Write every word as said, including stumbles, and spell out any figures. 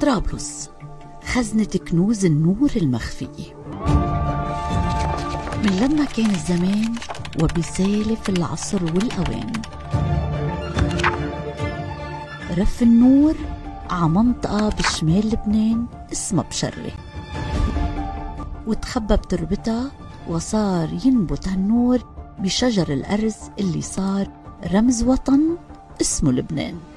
طرابلس خزنة كنوز النور المخفية. من لما كان الزمان وبيسالف العصر والأوان، رف النور ع منطقة بشمال لبنان اسمها بشرة، وتخبى بتربتها وصار ينبت هالنور بشجر الأرز اللي صار رمز وطن اسمه لبنان.